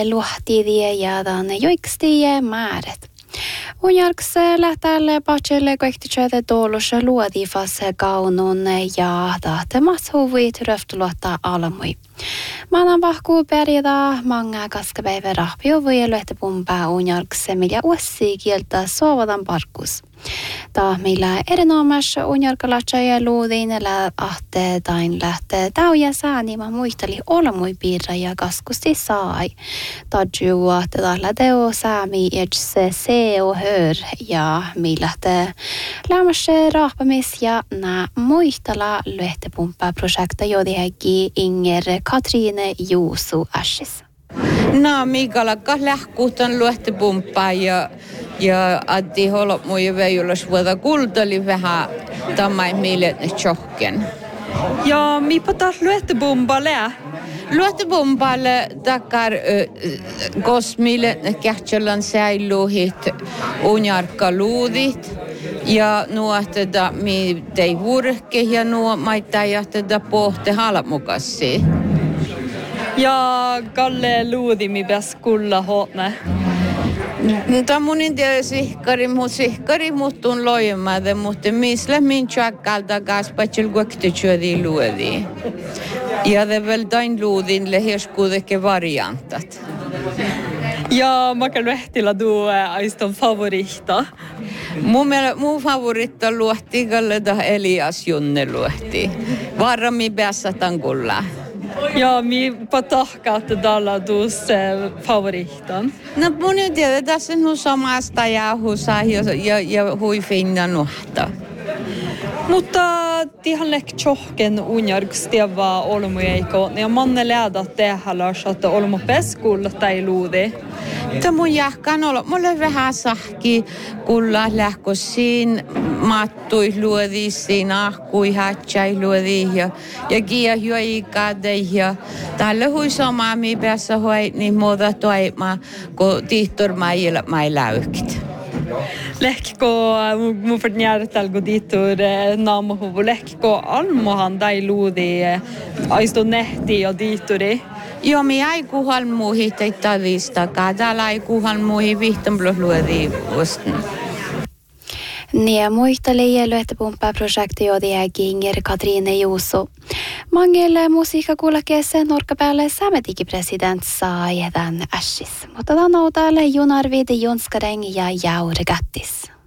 luhtiidiä ja tänne joikstiä määrät. Unjalks lähtäälle patselle koehtityötä tuolossa luodifassa kaunun ja tahtemassa huvit röftuluottaa alamui. Maanan vahkuu perjata manga kaskapäivä rahpiovuja lyöhtäpumpaa unjalks millä uussi kieltä suovadan parkus. Ta meillä erinomaisessa unjalkalatsa ja luudinellä ahte tain lähtee täyjä säänimä muisteli olamui piirra ja kaskusti sai. Tadjua tällä teo säämi etse seo hör ja millä te lämmässä rahpamis ja nää muistella lyöhtäpumppaa projekta jodihäkki Inger Katriine Juusu Ashis. No, Miikala lähkuutan lyöhtäpumppaa ja addi holop mui veijulas vuoda kultali vähän tammai milet ne tjohken. Ja mipa taas lyöhtäpumpalle? Lyöhtäpumpalle takar kos milet ne kähtsälän säiluhit unjarkka luudit. Ja nuohteda mi tei vurke ja nuo maittaa jahteda pohte halapmukassi. Ja Kalle luudi mi bäst kulla hotne. Tämä mun intia sihkari muuttuun loimaade, mutta misle min tjäkkalta kaspatsil guektityödi luodi. Ja det väl dain luudin leherskuudeke variantat. Ja maka lyöhtillä duo aiston favorita. Mun favoritta luohti kalleda Elias Junne luohti. Varmi päässä tankulla. Ja mi patahkaatte tällä tuus favoritan. No mun ei tiedä, tässä on samasta jauhusa ja hui finna nuhta. Mutta tihan lek tjohken unjargstiva olmujeiko. Ja manne läda tehalas, että olmu peskulla tai luudi. Tämä mun jahkan olla. Mulle vähän sahki kulla lähkosiin mattui luodi, siinä ahkui hatsai luodi ja kia juoikade ja tällä hui samaa mi päässä hoit niin muuta toima, kun tihtor mai läykit. Lehkiko mun förnjärtalgo ditur namahuvu lehkiko almohan tai luudi aisto nehti ja dituri. Joo, mi ei kuhan muihin teittavista, täällä ei kuhan muihin vihtamblus luodi vuosten. Nia muisteli ja lyöhtäpumppaa projekti jodihäkki Inger Katriine Juusu. Mangelle musiikkakuulakkeessa norkkapäälle Sämetikin president saa jätän Ashis. Mutta tänne on täällä Junarvid, Junskareng ja Jaure Gattis.